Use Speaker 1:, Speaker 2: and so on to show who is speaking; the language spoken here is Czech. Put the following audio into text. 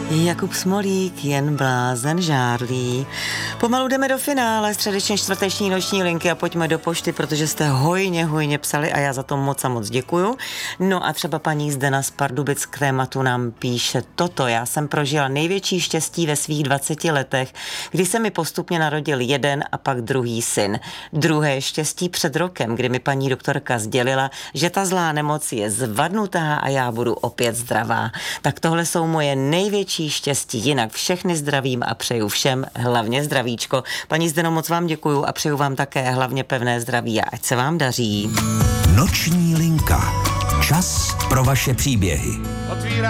Speaker 1: Jakub Smolík, jen blázen žárlí. Pomalu jdeme do finále středeční čtvrteční noční linky a pojďme do pošty, protože jste hojně psali a já za to moc a moc děkuju. No a třeba paní Zdena z Pardubic k tématu nám píše toto. Já jsem prožila největší štěstí ve svých 20 letech, kdy se mi postupně narodil jeden a pak druhý syn. Druhé štěstí před rokem, kdy mi paní doktorka sdělila, že ta zlá nemoc je zvadnutá a já budu opět zdravá. Tak tohle jsou moje největší štěstí, jinak všechny zdravím a přeju všem hlavně zdravíčko. Paní Zdeno, moc vám děkuju a přeju vám také hlavně pevné zdraví a ať se vám daří.
Speaker 2: Noční linka. Čas pro vaše příběhy.